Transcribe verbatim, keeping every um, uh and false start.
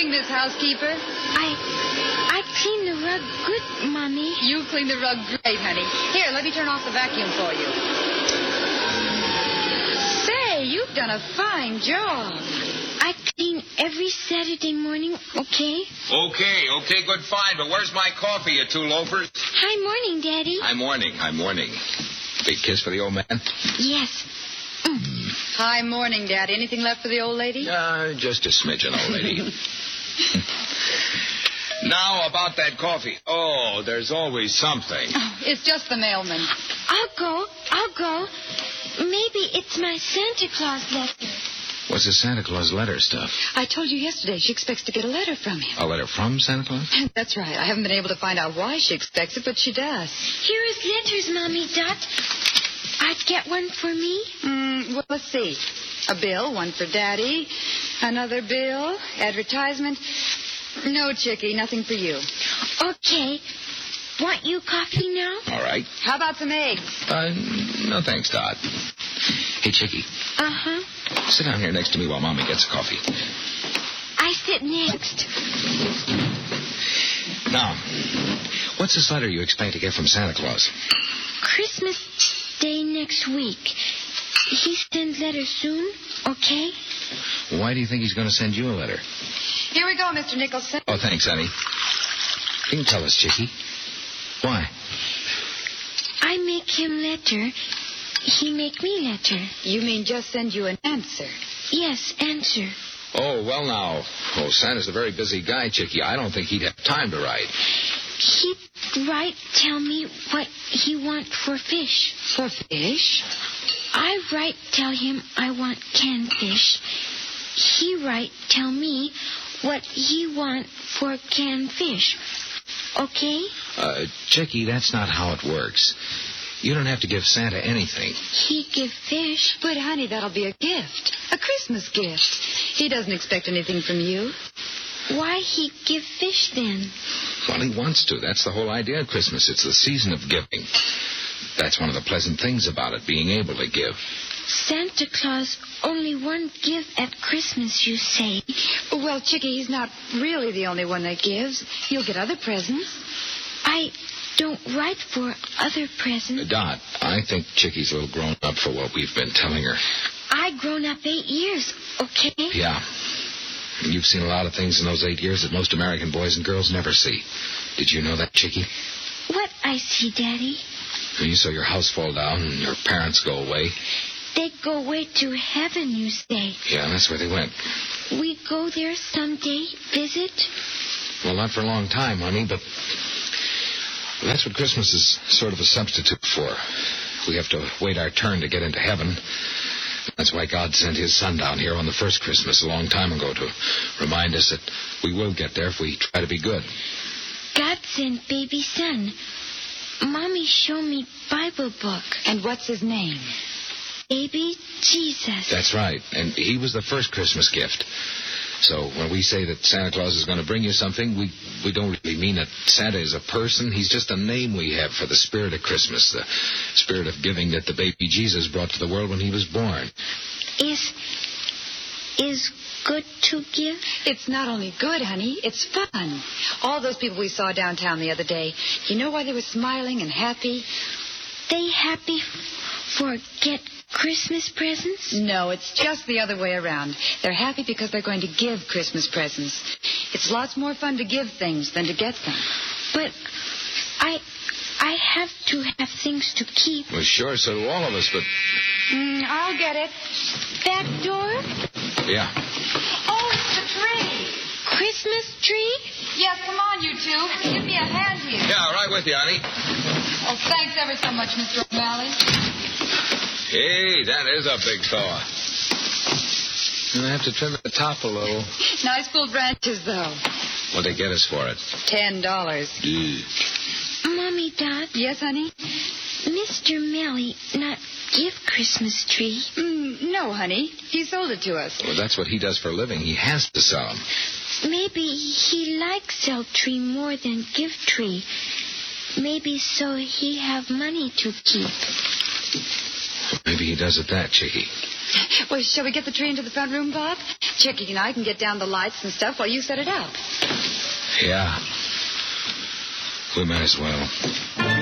doing, Miss Housekeeper? I I clean the rug good, Mommy. You clean the rug great, honey. Here, let me turn off the vacuum for you. Say, you've done a fine job. I clean every Saturday morning, okay? Okay, okay, good, fine. But where's my coffee, you two loafers? Hi, morning, Daddy. Hi, morning. Hi, morning. Big kiss for the old man? Yes. Mm. Hi, morning, Daddy. Anything left for the old lady? Uh, just a smidgen, old lady. Now, about that coffee. Oh, there's always something. Oh, it's just the mailman. I'll go. I'll go. Maybe it's my Santa Claus letter. What's the Santa Claus letter stuff? I told you yesterday she expects to get a letter from him. A letter from Santa Claus? That's right. I haven't been able to find out why she expects it, but she does. Here is letters, Mommy Dot. I'd get one for me. Mm, well, let's see. A bill, one for Daddy. Another bill. Advertisement. No, Chickie, nothing for you. Okay. Want you coffee now? All right. How about some eggs? Uh, no thanks, Dot. Hey, Chickie. Uh-huh. Sit down here next to me while Mommy gets coffee. I sit next. Now, what's this letter you expect to get from Santa Claus? Christmas Day next week. He sends letters soon, okay? Why do you think he's going to send you a letter? Here we go, Mister Nicholson. Oh, thanks, honey. You can tell us, Chickie. Why? I make him letter. He make me letter. You mean just send you an answer? Yes, answer. Oh, well, now. Oh, Santa's a very busy guy, Chickie. I don't think he'd have time to write. He write tell me what he want for fish. For fish? I write tell him I want canned fish. He write tell me what he want for canned fish. Okay? Uh, Chickie, that's not how it works. You don't have to give Santa anything. He give fish. But, honey, that'll be a gift. A Christmas gift. He doesn't expect anything from you. Why he give fish then? Well, he wants to. That's the whole idea of Christmas. It's the season of giving. That's one of the pleasant things about it, being able to give. Santa Claus only one give at Christmas, you say? Well, Chickie, he's not really the only one that gives. You'll get other presents. I don't write for other presents. Uh, Dot, I think Chickie's a little grown up for what we've been telling her. I grown up eight years, okay? Yeah. You've seen a lot of things in those eight years that most American boys and girls never see. Did you know that, Chickie? What I see, Daddy? You saw your house fall down and your parents go away. They go away to heaven, you say? Yeah, that's where they went. We go there someday, visit? Well, not for a long time, honey, but that's what Christmas is sort of a substitute for. We have to wait our turn to get into heaven. That's why God sent his son down here on the first Christmas a long time ago to remind us that we will get there if we try to be good. God sent baby son. Mommy showed me Bible book. And what's his name? Baby Jesus. That's right. And he was the first Christmas gift. So when we say that Santa Claus is going to bring you something, we, we don't really mean that Santa is a person. He's just a name we have for the spirit of Christmas, the spirit of giving that the baby Jesus brought to the world when he was born. Is, is good to give? It's not only good, honey. It's fun. All those people we saw downtown the other day, you know why they were smiling and happy? They happy for get Christmas presents? No, it's just the other way around. They're happy because they're going to give Christmas presents. It's lots more fun to give things than to get them. But I I have to have things to keep. Well, sure, so do all of us, but... Mm, I'll get it. Back door? Yeah. Oh, it's the tree. Christmas tree? Yes, come on, you two. Give me a hand here. Yeah, right with you, honey. Oh, thanks ever so much, Mister O'Malley. Hey, that is a big fella. You'll have to trim the top a little. Nice full branches, though. What'd they get us for it? Ten dollars. Mommy, Dot. Yes, honey? Mister Melly not give Christmas tree. Mm, no, honey. He sold it to us. Well, that's what he does for a living. He has to sell them. Maybe he likes sell tree more than give tree. Maybe so he have money to keep. Maybe he does it that, Chickie. Well, shall we get the tree into the front room, Bob? Chicky and I can get down the lights and stuff while you set it up. Yeah. We might as well.